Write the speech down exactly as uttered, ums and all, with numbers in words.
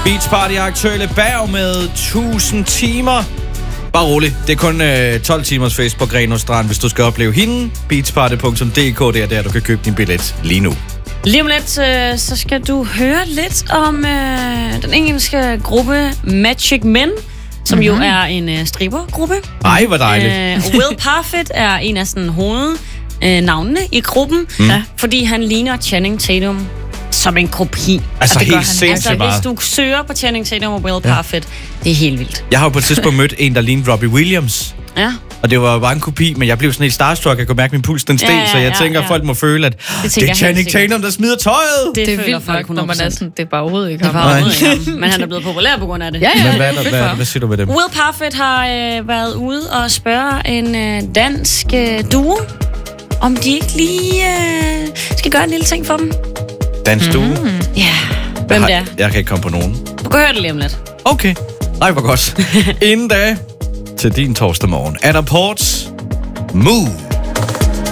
Beach Party aktuelle Berg med tusind timer. Bare rolig, det er kun øh, tolv timers fest på Grenaa Strand, hvis du skal opleve hende. beachparty punktum d k, det er der, du kan købe din billet lige nu. Lige om lidt, øh, så skal du høre lidt om øh, den engelske gruppe Magic Men, som mm-hmm. jo er en øh, stribergruppe. Ej, hvor dejligt. Øh, Will Parfitt er en af sådan hovednavnene øh, i gruppen, Mm. ja, fordi han ligner Channing Tatum som en kopi. Altså Og det helt gør han. sindssygt Altså, meget. hvis du søger på Channing Tatum og Will Parfitt, det er helt vildt. Jeg har jo på et tidspunkt mødt en, der lignede Robbie Williams. Ja. Og det var bare en kopi, men jeg blev sådan helt starstruck. Jeg kunne mærke, min puls den steg, Ja, ja, så jeg ja, tænker, ja. at folk må føle, at det, det er jeg Channing helt sikkert. Tatum, der smider tøjet. Det, Det er føler vildt folk nok, når hundrede man er procent. sådan, det er bare overhovedet ikke Det ham. var overhovedet ikke ham, men han er blevet populær på grund af det. Ja, ja. Men hvad, er der, fedt hvad, for hvad, ham. hvad siger du ved det? Will Parfitt har øh, været ude og spørge en øh, dansk øh, duo, om de ikke lige øh, skal gøre en lille ting for dem. Dans du? Ja, hvem jeg, det er. har- jeg kan ikke komme på nogen. Du kan høre det lige om lidt. Okay. Nej, hvor godt. Inden da, til din torsdag morgen, er der Ports Move.